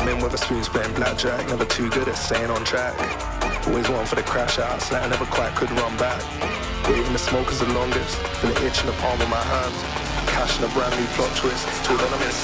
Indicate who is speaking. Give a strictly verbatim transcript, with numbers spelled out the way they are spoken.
Speaker 1: in with a spoon playing blackjack. Never too good at staying on track. Always one for the crash out, so that I never quite could run back. Waving the smoke is the longest. Feel the itch in the palm of my hand. Cash in a brand new plot twist. Till then I'm in